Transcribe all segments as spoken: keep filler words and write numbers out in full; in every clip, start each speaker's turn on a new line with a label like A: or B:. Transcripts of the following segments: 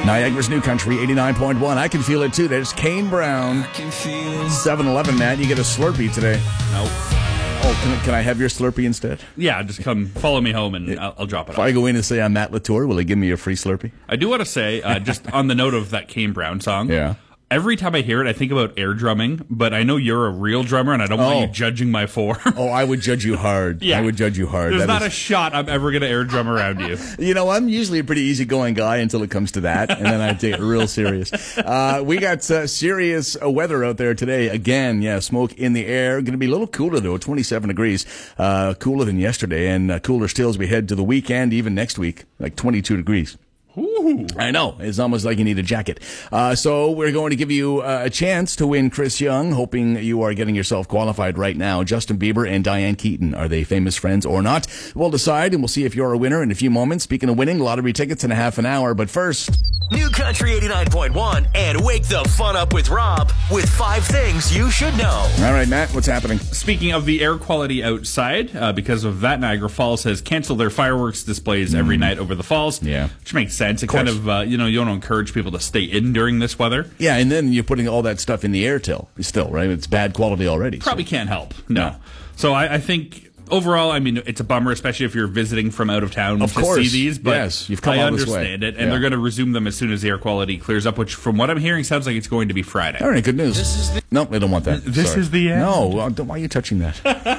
A: Niagara's New Country, eighty-nine point one. I can feel it, too. There's Kane Brown. seven eleven, Matt. You get a Slurpee today.
B: Nope.
A: Oh, can, can I have your Slurpee instead?
B: Yeah, just come follow me home and I'll, I'll drop it
A: If
B: off.
A: I go in and say I'm Matt Latour, will he give me a free Slurpee?
B: I do want to say, uh, just on the note of that Kane Brown song.
A: Yeah.
B: Every time I hear it, I think about air drumming, but I know you're a real drummer, and I don't want
A: Oh.
B: you judging my form.
A: Oh, I would judge you hard.
B: Yeah.
A: I would judge you hard.
B: There's
A: That
B: not
A: is-
B: a shot I'm ever going to air drum around you.
A: You know, I'm usually a pretty easygoing guy until it comes to that, and then I take it real serious. Uh, we got uh, serious uh, weather out there today. Again, yeah, smoke in the air. Going to be a little cooler, though, twenty-seven degrees. Uh, cooler than yesterday, and uh, cooler still as we head to the weekend, even next week, like twenty-two degrees.
B: Ooh.
A: I know. It's almost like you need a jacket. Uh, so we're going to give you uh, a chance to win Chris Young, hoping you are getting yourself qualified right now. Justin Bieber and Diane Keaton. Are they famous friends or not? We'll decide, and we'll see if you're a winner in a few moments. Speaking of winning, lottery tickets in a half an hour. But first...
C: New Country eighty-nine point one and wake the fun up with Rob with five things you should know.
A: All right, Matt, what's happening?
B: Speaking of the air quality outside, uh, because of that, Niagara Falls has canceled their fireworks displays every night over the falls.
A: Yeah.
B: Which makes sense. It kind of, uh, you know, you don't encourage people to stay in during this weather.
A: Yeah, and then you're putting all that stuff in the air till, still, right? It's bad quality already.
B: Probably
A: so.
B: can't help. No.
A: No.
B: So I, I think... Overall, I mean, it's a bummer, especially if you're visiting from out of town
A: Of
B: to
A: course.
B: see these. But
A: Yes, you've come
B: I
A: all this way.
B: understand it, and
A: Yeah.
B: they're going to resume them as soon as the air quality clears up, which, from what I'm hearing, sounds like it's going to be Friday.
A: All right, good news. Nope, they don't want that.
B: This
A: Sorry.
B: is the end?
A: No, well, don't- why are you touching that?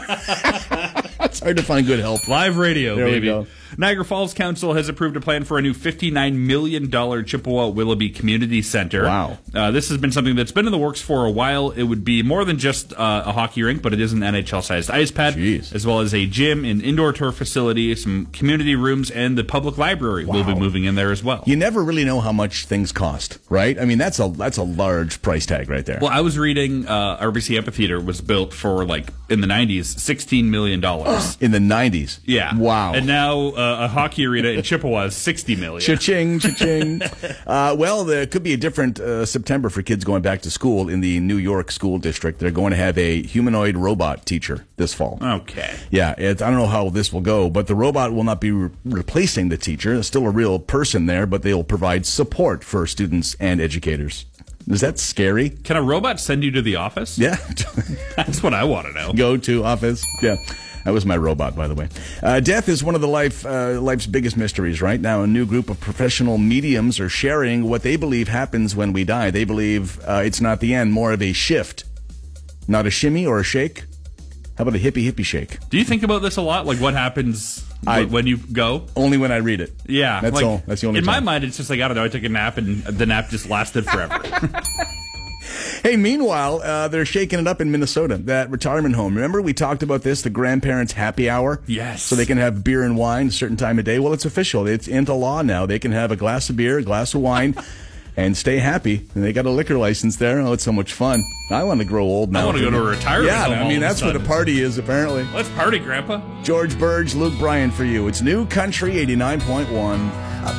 A: It's hard to find good help.
B: Live radio,
A: There we
B: baby.
A: go.
B: Niagara Falls Council has approved a plan for a new fifty-nine million dollars Chippewa Willoughby Community Center.
A: Wow.
B: Uh, this has been something that's been in the works for a while. It would be more than just uh, a hockey rink, but it is an N H L-sized ice pad,
A: Jeez.
B: as well as a gym, an indoor turf facility, some community rooms, and the public library will be
A: Wow.
B: moving in there as well.
A: You never really know how much things cost, right? I mean, that's a that's a large price tag right there.
B: Well, I was reading uh, R B C Amphitheater was built for, like, in the nineties, sixteen million dollars.
A: In the nineties.
B: Yeah.
A: Wow.
B: And now uh, a hockey arena in Chippewa is sixty million dollars.
A: Cha-ching, cha-ching. uh, well, there could be a different uh, September for kids going back to school in the New York school district. They're going to have a humanoid robot teacher this fall.
B: Okay.
A: Yeah, it, I don't know how this will go, but the robot will not be re- replacing the teacher. There's still a real person there, but they'll provide support for students and educators. Is that scary?
B: Can a robot send you to the office?
A: Yeah.
B: That's what I want to know.
A: Go to office. Yeah. That was my robot, by the way. Uh, death is one of the life uh, life's biggest mysteries. Right now, a new group of professional mediums are sharing what they believe happens when we die. They believe uh, it's not the end, more of a shift. Not a shimmy or a shake. How about a hippie hippie shake?
B: Do you think about this a lot? Like what happens
A: I-
B: wh- when you go?
A: Only when I read it.
B: Yeah.
A: That's
B: like,
A: all. That's the only
B: In
A: time.
B: my mind, it's just like, I don't know, I took a nap and the nap just lasted forever.
A: Hey, meanwhile, uh, they're shaking it up in Minnesota, that retirement home. Remember we talked about this, the grandparents' happy hour?
B: Yes.
A: So they can have beer and wine a certain time of day. Well, it's official. It's into law now. They can have a glass of beer, a glass of wine, and stay happy. And they got a liquor license there. Oh, it's so much fun. I want to grow old now.
B: I want to go to a retirement
A: Yeah,
B: home
A: I
B: all
A: mean,
B: of a
A: that's what the
B: sudden.
A: party is, apparently.
B: Let's party, Grandpa.
A: George Burge, Luke Bryan for you. It's New Country eighty-nine point one.